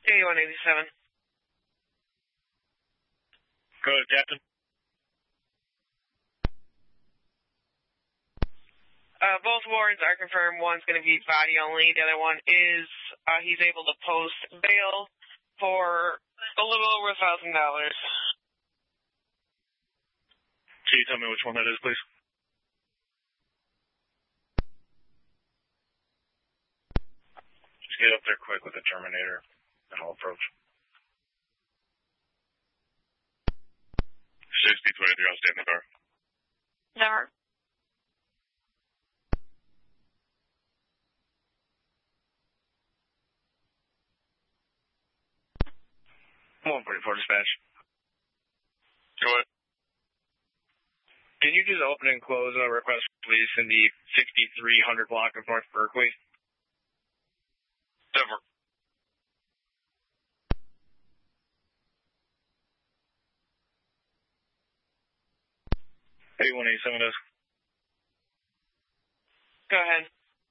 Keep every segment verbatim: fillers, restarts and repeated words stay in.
eighty-one eighty-seven. Go ahead, Captain. Uh, both warrants are confirmed. One's going to be body only. The other one is uh, he's able to post bail for a little over a thousand dollars. Can you tell me which one that is, please? Just get up there quick with the Terminator, and I'll approach. sixty twenty-three, I'll stay in the car. Never. one forty-four dispatch. Go ahead. Can you just open and close a request for police in the sixty-three hundred block of North Berkeley? Never. eighty-one eighty-seven does. Go ahead.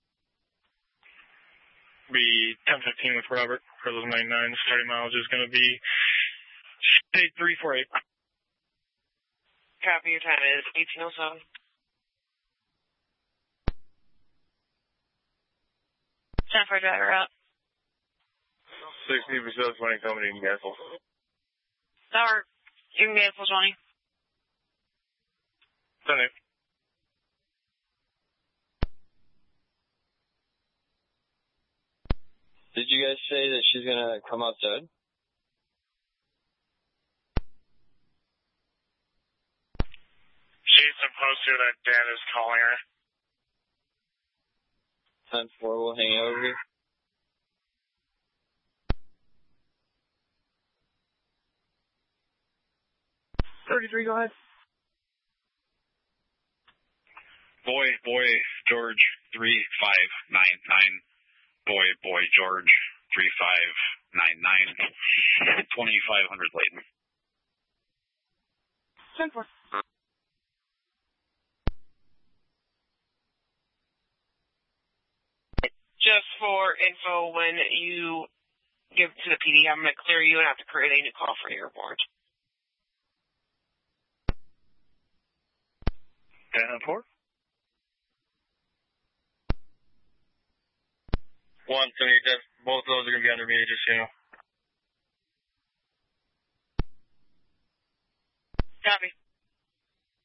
Be ten fifteen with Robert for those ninety-nines. thirty miles is going to be eight three four eight. Copy, your time is eighteen oh seven. ten for driver out. sixty percent twenty coming in cancel. That work. You can get full twenty. ten eight. Did you guys say that she's going to come outside? She's supposed to, that dad is calling her. ten four, we'll hang out over here. thirty-three, go ahead. Boy, boy, George, three five nine nine. Boy, boy, George, three five nine nine. twenty-five hundred Layton. ten four. Just for info, when you give to the P D, I'm going to clear you and have to create a new call for your report. ten four? One, seventy, both of those are going to be under me, just so you know. Copy.